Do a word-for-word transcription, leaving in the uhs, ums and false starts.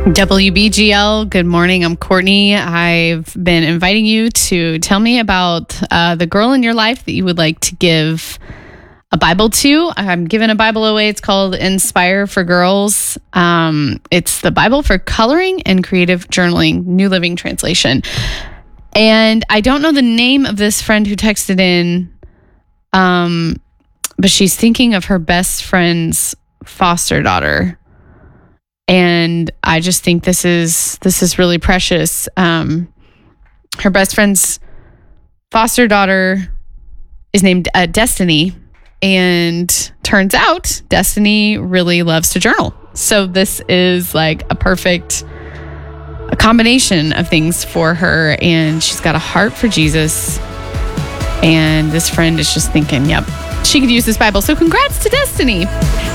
W B G L, good morning. I'm Courtney. I've been inviting you to tell me about uh, the girl in your life that you would like to give a Bible to. I'm giving a Bible away. It's called Inspire for Girls. Um, it's the Bible for coloring and creative journaling, New Living Translation. And I don't know the name of this friend who texted in, um, but she's thinking of her best friend's foster daughter. And I just think this is this is really precious. Um, her best friend's foster daughter is named uh, Destiny, and turns out Destiny really loves to journal. So this is like a perfect a combination of things for her, and she's got a heart for Jesus. And this friend is just thinking, yep, she could use this Bible. So congrats to Destiny.